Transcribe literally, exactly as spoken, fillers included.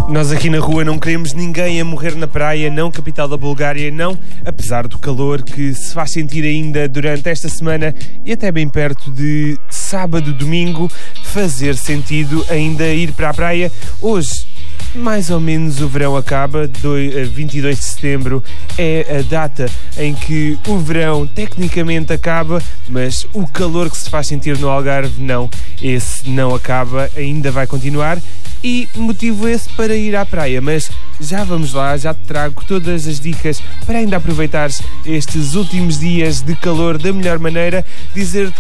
Nós aqui na rua não queremos ninguém a morrer na praia, não capital da Bulgária, não, apesar do calor que se faz sentir ainda durante esta semana e até bem perto de sábado, domingo, fazer sentido ainda ir para a praia. Hoje, mais ou menos, o verão acaba, vinte e dois de setembro é a data em que o verão tecnicamente acaba, mas o calor que se faz sentir no Algarve não, esse não acaba, ainda vai continuar. E motivo esse para ir à praia, mas já vamos lá, já te trago todas as dicas para ainda aproveitares estes últimos dias de calor da melhor maneira. Dizer